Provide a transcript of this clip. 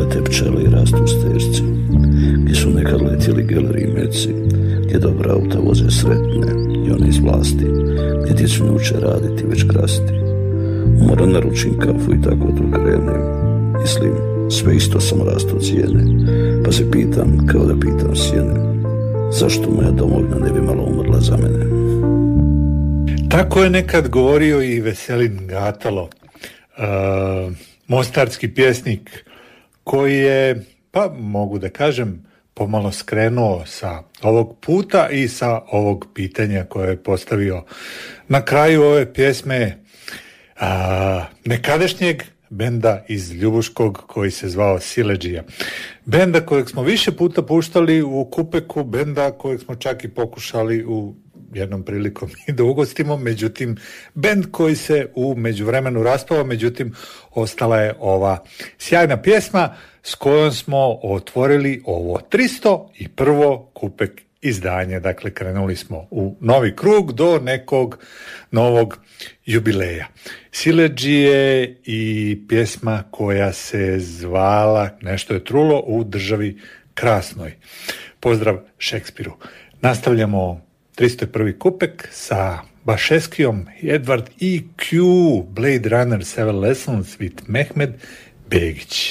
lete pčele i rastu stežci, gdje su nekad letjeli geleri i meci, gdje dobra auta voze sretne i one iz vlasti, gdje djecu ne uče raditi, već krasti. Moram naručim kafu i tako tu krenem. Mislim, sve isto sam rastu cijene, pa se pitam kao da pitam sjene, zašto moja domovina ne bi malo umrla za mene? Tako je nekad govorio i Veselin Gatalo, mostarski pjesnik koji je, pa mogu da kažem, pomalo skrenuo sa ovog puta i sa ovog pitanja koje je postavio na kraju ove pjesme nekadašnjeg benda iz Ljubuškog koji se zvao Siledžija. Benda kojeg smo više puta puštali u Kupeku, benda kojeg smo čak i pokušali u jednom prilikom i da ugostimo, međutim bend koji se u međuvremenu raspao, međutim ostala je ova sjajna pjesma s kojom smo otvorili ovo 301. Kupek izdanje. Dakle, krenuli smo u novi krug do nekog novog jubileja. Siledžije i pjesma koja se zvala Nešto je trulo u državi krasnoj. Pozdrav Šekspiru. Nastavljamo 301. Kupek sa Bašeskijom, Edward E.Q. Blade Runner 7 Lessons with Mehmed Begić.